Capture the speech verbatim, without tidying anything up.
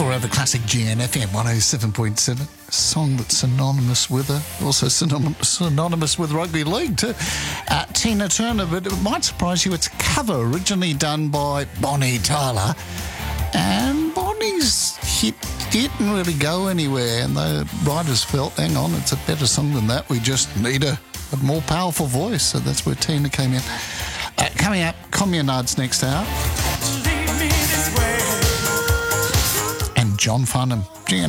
Forever Classic G N F M one oh seven point seven. A song that's synonymous with her, also synonym- synonymous with rugby league too. Uh, Tina Turner, but it might surprise you, it's a cover originally done by Bonnie Tyler. And Bonnie's hit didn't really go anywhere, and the writers felt, hang on, it's a better song than that. We just need a, a more powerful voice, so that's where Tina came in. Uh, coming up, Communards next hour. And John Farnham. G N